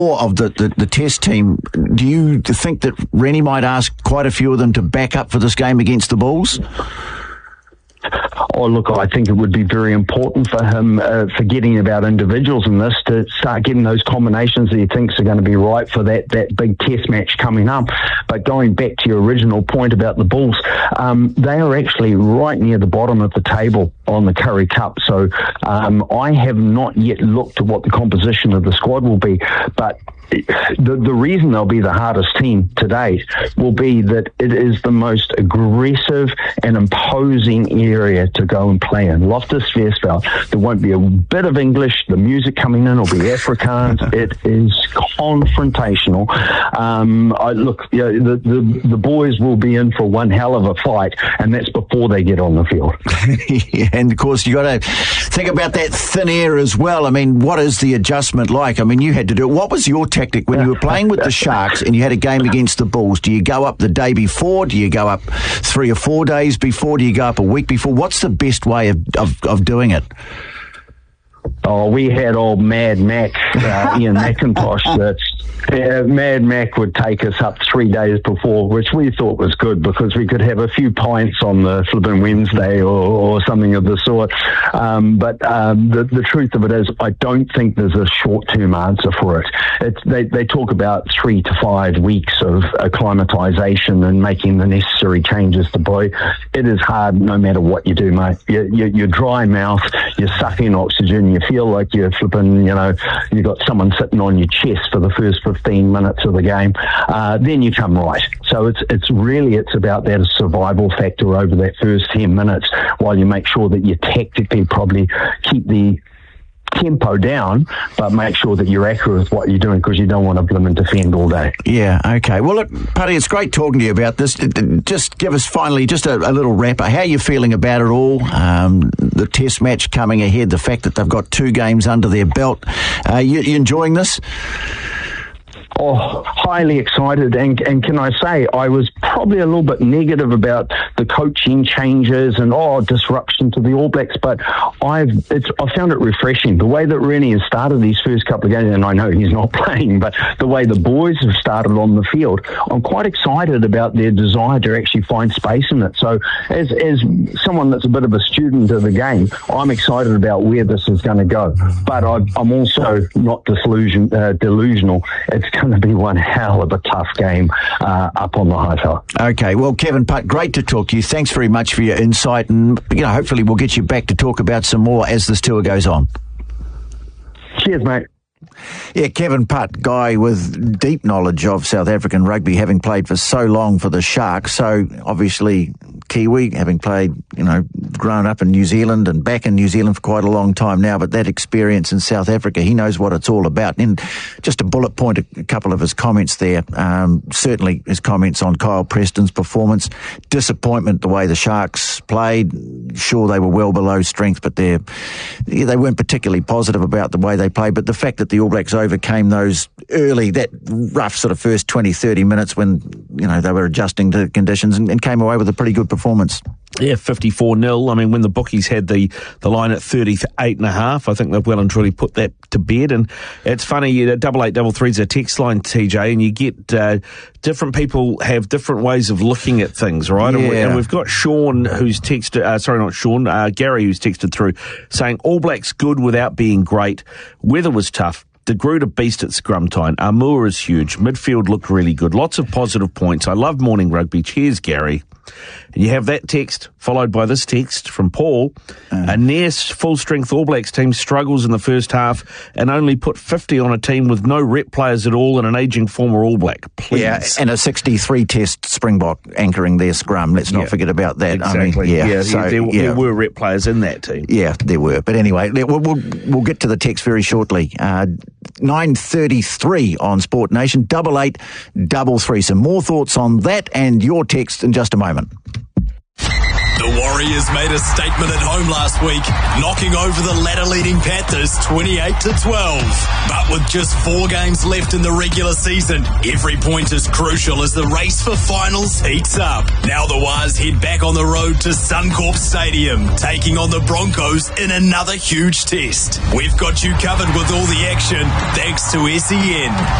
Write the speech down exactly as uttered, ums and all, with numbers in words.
of the, the, the test team, do you think that Rennie might ask quite a few of them to back up for this game against the Bulls? Oh, look, I think it would be very important for him, uh, forgetting about individuals in this, to start getting those combinations that he thinks are going to be right for that, that big test match coming up. But going back to your original point about the Bulls, um, they are actually right near the bottom of the table on the Currie Cup. So um, I have not yet looked at what the composition of the squad will be, but The, the reason they'll be the hardest team to date will be that it is the most aggressive and imposing area to go and play in. Loftus Versfeld, there won't be a bit of English. The music coming in will be Afrikaans. It is confrontational. Um, I, look, you know, the, the, the boys will be in for one hell of a fight, and that's before they get on the field. Yeah, and of course, you got to think about that thin air as well. I mean, what is the adjustment like? I mean, you had to do it. What was your tactic when you were playing with the Sharks and you had a game against the Bulls? Do you go up the day before? Do you go up three or four days before? Do you go up a week before? What's the best way of, of, of doing it? Oh, we had old Mad Mac, uh, Ian McIntosh, that's Uh, Mad Mac would take us up three days before, which we thought was good because we could have a few pints on the flipping Wednesday or, or something of the sort. Um, but um, the, the truth of it is, I don't think there's a short-term answer for it. It's, they, they talk about three to five weeks of acclimatization and making the necessary changes to play. It is hard no matter what you do, mate. You, you, you're dry mouth, you're sucking oxygen, you feel like you're flipping, you know, you've got someone sitting on your chest for the first fifteen minutes of the game, uh, then you come right. So it's it's really, it's about that survival factor over that first ten minutes while you make sure that you tactically probably keep the tempo down, but make sure that you're accurate with what you're doing because you don't want to blim and defend all day. Yeah, okay. Well, look, Puddy, it's great talking to you about this. Just give us finally just a, a little wrapper. How are you feeling about it all? Um, the test match coming ahead, the fact that they've got two games under their belt. Uh, you, you enjoying this? Oh, highly excited, and and can I say I was probably a little bit negative about the coaching changes and oh disruption to the All Blacks, but I've it's I found it refreshing the way that Rennie has started these first couple of games, and I know he's not playing, but the way the boys have started on the field, I'm quite excited about their desire to actually find space in it. So as as someone that's a bit of a student of the game, I'm excited about where this is going to go, but I, I'm also not disillusion, uh, delusional. It's going to be one hell of a tough game uh, up on the high tower. Okay, well, Kevin Putt, great to talk to you. Thanks very much for your insight, and you know, hopefully we'll get you back to talk about some more as this tour goes on. Cheers, mate. Yeah, Kevin Putt, guy with deep knowledge of South African rugby, having played for so long for the Sharks. So obviously Kiwi, having played, you know, grown up in New Zealand and back in New Zealand for quite a long time now, but that experience in South Africa, he knows what it's all about. And just to bullet point a, a couple of his comments there, um, certainly his comments on Kyle Preston's performance, disappointment the way the Sharks played. Sure, they were well below strength, but they're, they weren't particularly positive about the way they played. But the fact that the All Blacks overcame those early, that rough sort of first twenty, thirty minutes when, you know, they were adjusting to conditions and, and came away with a pretty good performance. Yeah, fifty-four nil. I mean, when the bookies had the, the line at thirty-eight and a half, I think they've well and truly put that to bed. And it's funny, you know, double eight double three is a text line, T J, and you get uh, different people have different ways of looking at things, right? Yeah. And, we, and we've got Sean who's texted, uh, sorry, not Sean, uh, Gary who's texted through saying All Blacks good without being great. Weather was tough. De Groot a beast at scrum time. Armour is huge. Midfield looked really good. Lots of positive points. I love morning rugby. Cheers, Gary. And you have that text followed by this text from Paul. Uh, a near full-strength All Blacks team struggles in the first half and only put fifty on a team with no rep players at all and an ageing former All Black. Please. Yeah, and a sixty-three test Springbok anchoring their scrum. Let's not yeah, forget about that. Exactly. I mean, yeah, yeah, so, there, yeah. there were rep players in that team. Yeah, there were. But anyway, we'll, we'll, we'll get to the text very shortly. Uh, nine thirty-three on Sport Nation, double eight, double three. Some more thoughts on that and your text in just a moment. The Warriors made a statement at home last week, knocking over the ladder-leading Panthers twenty-eight to twelve. But with just four games left in the regular season, every point is crucial as the race for finals heats up. Now the Waz head back on the road to Suncorp Stadium, taking on the Broncos in another huge test. We've got you covered with all the action, thanks to S E N.